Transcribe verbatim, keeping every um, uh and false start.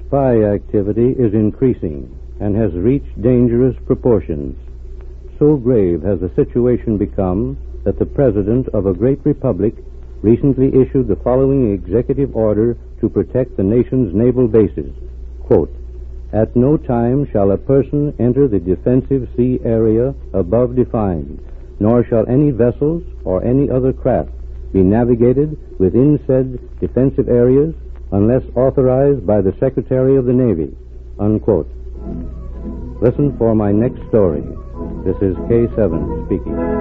spy activity is increasing and has reached dangerous proportions. So grave has the situation become that the President of a great republic recently issued the following executive order to protect the nation's naval bases. Quote, "At no time shall a person enter the defensive sea area above defined, nor shall any vessels or any other craft be navigated within said defensive areas unless authorized by the Secretary of the Navy." Unquote. Listen for my next story. This is K seven speaking.